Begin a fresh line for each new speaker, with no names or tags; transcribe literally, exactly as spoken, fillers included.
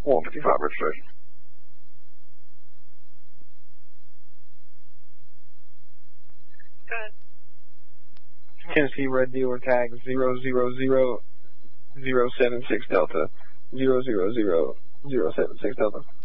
one fifty-five registration. Tennessee Red Dealer tag zero zero zero zero seven six Delta zero zero zero zero seven six Delta.